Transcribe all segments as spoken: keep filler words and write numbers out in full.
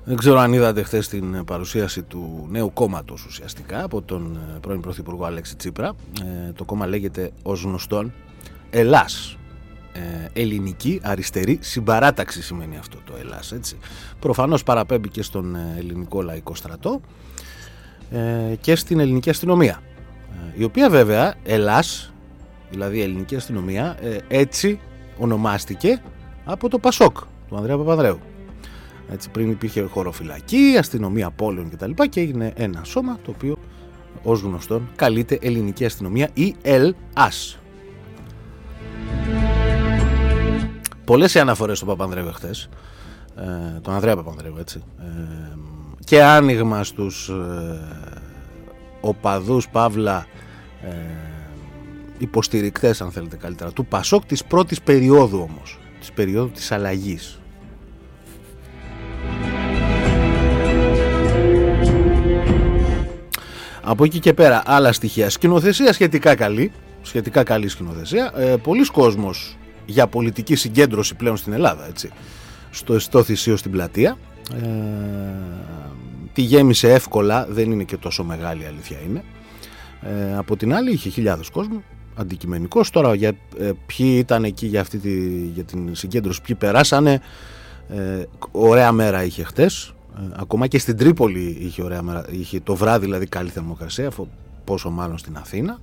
Δεν ξέρω αν είδατε χθες την παρουσίαση του νέου κόμματος ουσιαστικά από τον πρώην Πρωθυπουργό Αλέξη Τσίπρα. Ε, το κόμμα λέγεται ως γνωστόν Ελλάς. Ε, ελληνική αριστερή συμπαράταξη σημαίνει αυτό το Ελλάς, έτσι. Προφανώς παραπέμπει και στον ελληνικό λαϊκό στρατό ε, και στην ελληνική αστυνομία, ε, η οποία βέβαια Ελλάς, δηλαδή η ελληνική αστυνομία, ε, έτσι ονομάστηκε από το Πασόκ του Ανδρέα Παπανδρέου. Έτσι, πριν υπήρχε χωροφυλακή, αστυνομία πόλεων κτλ. Και έγινε ένα σώμα το οποίο ως γνωστόν καλείται ελληνική αστυνομία ή ΕΛΑΣ. Πολλές οι αναφορές στον Παπανδρέου εχθές, ε, τον Ανδρέα Παπανδρέου, έτσι, ε, και άνοιγμα στους ε, οπαδούς παύλα ε, υποστηρικτές, αν θέλετε καλύτερα, του Πασόκ της πρώτης περίοδου όμως, της περίοδου της αλλαγής. Από εκεί και πέρα άλλα στοιχεία. Σκηνοθεσία σχετικά καλή, σχετικά καλή σκηνοθεσία. Ε, πολλοί κόσμος για πολιτική συγκέντρωση πλέον στην Ελλάδα, έτσι, στο εστώ θυσίο στην πλατεία. Ε, τη γέμισε εύκολα, δεν είναι και τόσο μεγάλη, αλήθεια είναι. Ε, από την άλλη είχε χιλιάδες κόσμο, αντικειμενικός. Τώρα για ε, ποιοι ήταν εκεί για, αυτή τη, για την συγκέντρωση, ποιοι περάσανε, ε, ωραία μέρα είχε χτες. Ε, ακόμα και στην Τρίπολη είχε ωραία μέρα, είχε το βράδυ δηλαδή καλή θερμοκρασία, πόσο μάλλον στην Αθήνα.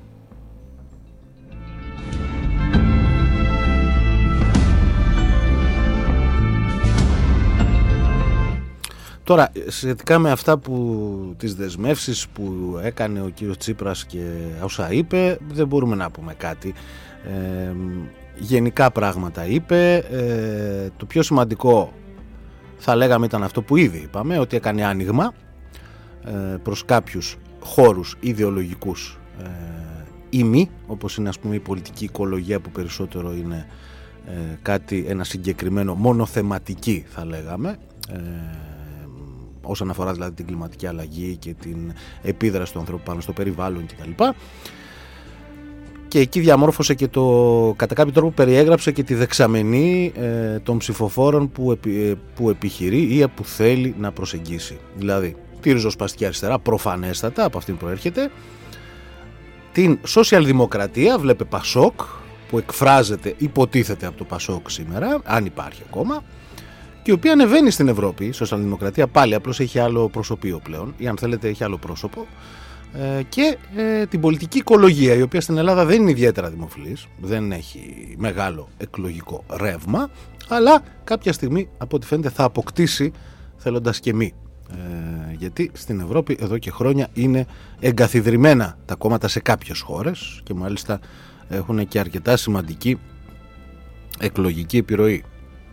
Τώρα, σχετικά με αυτά που, τις δεσμεύσεις που έκανε ο κύριος Τσίπρας και όσα είπε, δεν μπορούμε να πούμε κάτι. Ε, γενικά πράγματα είπε. Ε, το πιο σημαντικό θα λέγαμε ήταν αυτό που ήδη είπαμε, ότι έκανε άνοιγμα ε, προς κάποιους χώρους ιδεολογικούς ε, ή μη, όπως είναι, ας πούμε, η πολιτική οικολογία, που περισσότερο είναι ε, κάτι, ένα συγκεκριμένο, μονοθεματική θα λέγαμε, ε, όσον αφορά δηλαδή την κλιματική αλλαγή και την επίδραση του ανθρώπου πάνω στο περιβάλλον κτλ. Και εκεί διαμόρφωσε και το, κατά κάποιο τρόπο περιέγραψε και τη δεξαμενή ε, των ψηφοφόρων που, επι, που επιχειρεί ή που θέλει να προσεγγίσει. Δηλαδή τη ριζοσπαστική αριστερά, προφανέστατα, από αυτήν προέρχεται, την σοσιαλδημοκρατία, βλέπε Πασόκ, που εκφράζεται, υποτίθεται από το Πασόκ σήμερα, αν υπάρχει ακόμα, και η οποία ανεβαίνει στην Ευρώπη. Η σοσιαλδημοκρατία πάλι απλώς έχει άλλο προσωπείο πλέον, ή αν θέλετε έχει άλλο πρόσωπο, ε, και ε, την πολιτική οικολογία, η οποία στην Ελλάδα δεν είναι ιδιαίτερα δημοφιλής, δεν έχει μεγάλο εκλογικό ρεύμα, αλλά κάποια στιγμή από ό,τι φαίνεται θα αποκτήσει, θέλοντας και μη, ε, γιατί στην Ευρώπη εδώ και χρόνια είναι εγκαθιδρυμένα τα κόμματα σε κάποιες χώρες και μάλιστα έχουν και αρκετά σημαντική εκλογική επιρροή.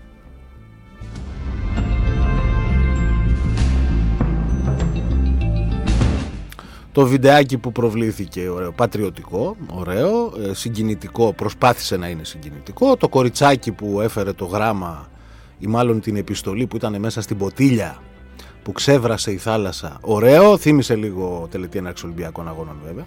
Το βιντεάκι που προβλήθηκε, ωραίο, πατριωτικό, ωραίο, συγκινητικό, προσπάθησε να είναι συγκινητικό. Το κοριτσάκι που έφερε το γράμμα ή μάλλον την επιστολή που ήταν μέσα στην ποτήλια που ξέβρασε η θάλασσα, ωραίο, θύμισε λίγο τελετή έναρξης Ολυμπιακών Αγώνων βέβαια.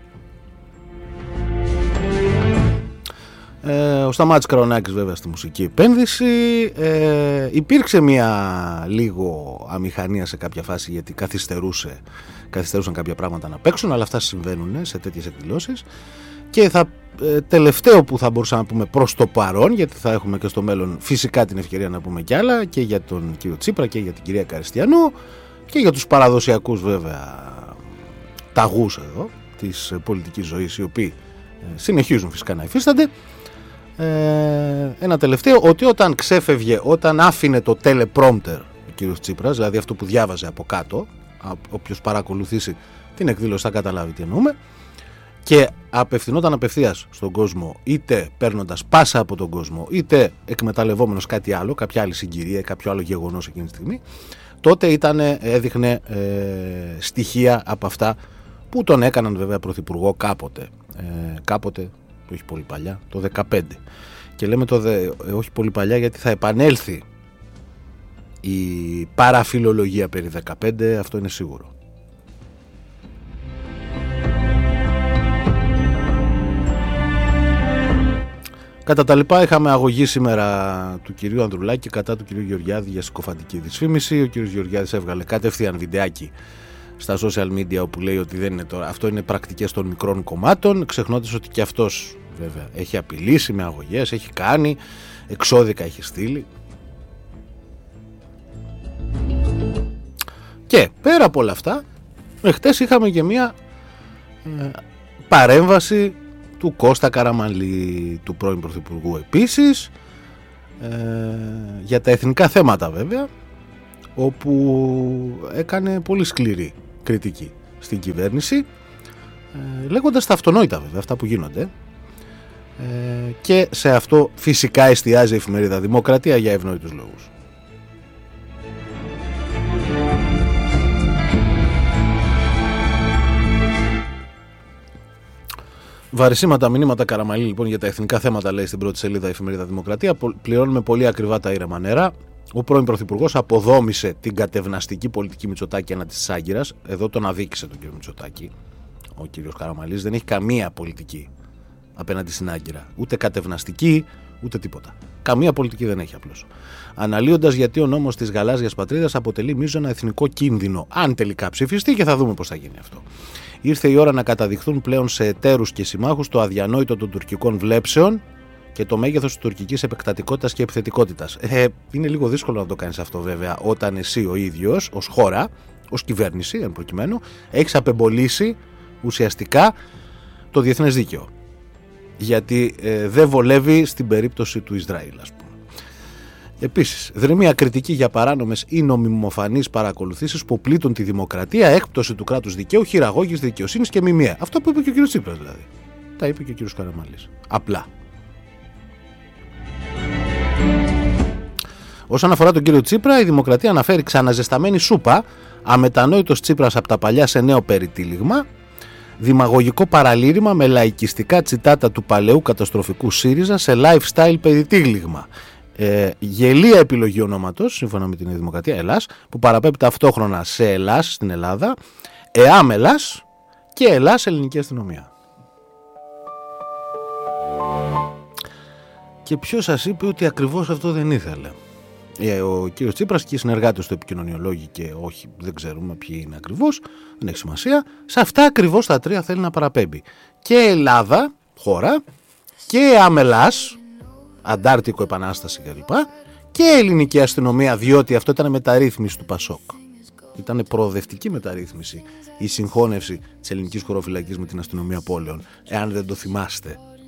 Ε, ο Σταμάτης Καρονάκης βέβαια στη μουσική επένδυση. Ε, υπήρξε μια λίγο αμηχανία σε κάποια φάση, γιατί καθυστερούσε, καθυστερούσαν κάποια πράγματα να παίξουν, αλλά αυτά συμβαίνουν σε τέτοιες εκδηλώσεις. Και θα, ε, τελευταίο που θα μπορούσαμε να πούμε προς το παρόν, γιατί θα έχουμε και στο μέλλον φυσικά την ευκαιρία να πούμε κι άλλα, και για τον κύριο Τσίπρα και για την κυρία Καριστιανού και για τους παραδοσιακούς βέβαια ταγούς εδώ της πολιτικής ζωής, οι οποίοι ε, συνεχίζουν φυσικά να υφίστανται. Ε, ένα τελευταίο, ότι όταν ξέφευγε, όταν άφηνε το teleprompter ο κύριος Τσίπρας, δηλαδή αυτό που διάβαζε από κάτω, όποιος παρακολουθήσει την εκδήλωση θα καταλάβει τι εννοούμε, και απευθυνόταν απευθείας στον κόσμο, είτε παίρνοντας πάσα από τον κόσμο, είτε εκμεταλλευόμενος κάτι άλλο, κάποια άλλη συγκυρία, κάποιο άλλο γεγονός εκείνη τη στιγμή, τότε ήτανε, έδειχνε ε, στοιχεία από αυτά που τον έκαναν βέβαια πρωθυπουργό κάποτε, ε, κάποτε, όχι πολύ παλιά, το δεκαπέντε. Και λέμε το δε, όχι πολύ παλιά, γιατί θα επανέλθει η παραφιλολογία περί δεκαπέντε, αυτό είναι σίγουρο. Κατά τα λοιπά, είχαμε αγωγή σήμερα του κυρίου Ανδρουλάκη κατά του κυρίου Γεωργιάδη για συκοφαντική δυσφήμιση. Ο κύριος Γεωργιάδης έβγαλε κατευθείαν βιντεάκι στα social media όπου λέει ότι δεν είναι τώρα, αυτό είναι πρακτικές των μικρών κομμάτων, ξεχνώντας ότι και αυτός βέβαια έχει απειλήσει με αγωγές, έχει κάνει, εξώδικα έχει στείλει. Και πέρα από όλα αυτά, χτες είχαμε και μια ε, παρέμβαση του Κώστα Καραμανλή, του πρώην Πρωθυπουργού επίσης, ε, για τα εθνικά θέματα βέβαια, όπου έκανε πολύ σκληρή κριτική στην κυβέρνηση, ε, λέγοντας τα αυτονόητα βέβαια αυτά που γίνονται, ε, και σε αυτό φυσικά εστιάζει η εφημερίδα Δημοκρατία για ευνόητους λόγους. Βαρισίματα μηνύματα Καραμανλή λοιπόν για τα εθνικά θέματα, λέει στην πρώτη σελίδα η εφημερίδα Δημοκρατία. Πληρώνουμε πολύ ακριβά τα ήρεμα νερά. Ο πρώην Πρωθυπουργός αποδόμησε την κατευναστική πολιτική Μητσοτάκη έναντι της Άγκυρας. Εδώ τον αδίκησε τον κύριο Μητσοτάκη. Ο κύριος Καραμανλής δεν έχει καμία πολιτική απέναντι στην Άγκυρα. Ούτε κατευναστική, ούτε τίποτα. Καμία πολιτική δεν έχει απλώς. Αναλύοντας γιατί ο νόμος της γαλάζιας πατρίδας αποτελεί μείζωνα εθνικό κίνδυνο. Αν τελικά ψηφιστεί, και θα δούμε πώς θα γίνει αυτό. Ήρθε η ώρα να καταδειχθούν πλέον σε εταίρους και συμμάχους το αδιανόητο των τουρκικών βλέψεων και το μέγεθος της τουρκικής επεκτατικότητας και επιθετικότητας. Ε, είναι λίγο δύσκολο να το κάνεις αυτό βέβαια όταν εσύ ο ίδιος ως χώρα, ως κυβέρνηση εν προκειμένου, έχεις απεμπολίσει ουσιαστικά το διεθνές δίκαιο. Γιατί ε, δεν βολεύει στην περίπτωση του Ισραήλ, ας πούμε. Επίσης, δρυμία κριτική για παράνομες ή νομιμοφανείς παρακολουθήσεις που πλήττουν τη δημοκρατία, έκπτωση του κράτους δικαίου, χειραγώγηση δικαιοσύνης και μιμία. Αυτό που είπε και ο κύριος Τσίπρας δηλαδή. Τα είπε και ο κύριος Καραμανλής. Απλά. Όσον αφορά τον κύριο Τσίπρα, η Δημοκρατία αναφέρει ξαναζεσταμένη σούπα, αμετανόητος Τσίπρας από τα παλιά σε νέο περιτύλιγμα, δημαγωγικό παραλήρημα με λαϊκιστικά τσιτάτα του παλαιού καταστροφικού ΣΥΡΙΖΑ σε lifestyle περιτύλιγμα. Ε, γελία επιλογή ονόματος, σύμφωνα με την Δημοκρατία, Ελλάς, που παραπέμπει ταυτόχρονα σε Ελλάς στην Ελλάδα, ΕΑΜ Ελλάς και Ελλάς ελληνική αστυνομία. Και ποιος σας είπε ότι ακριβώς αυτό δεν ήθελε? Ε, ο κύριος Τσίπρας και οι συνεργάτες του, επικοινωνιολόγοι και όχι, δεν ξέρουμε ποιοι είναι ακριβώς, δεν έχει σημασία. Σε αυτά ακριβώς τα τρία θέλει να παραπέμπει. Και Ελλάδα, χώρα, και ΕΑΜ Ελλάς, Αντάρτικο Επανάσταση κλπ. Και ελληνική αστυνομία, διότι αυτό ήταν μεταρρύθμιση του Πασόκ. Ήταν προοδευτική μεταρρύθμιση η συγχώνευση της ελληνικής χωροφυλακής με την αστυνομία πόλεων, εάν δεν το θυμάστε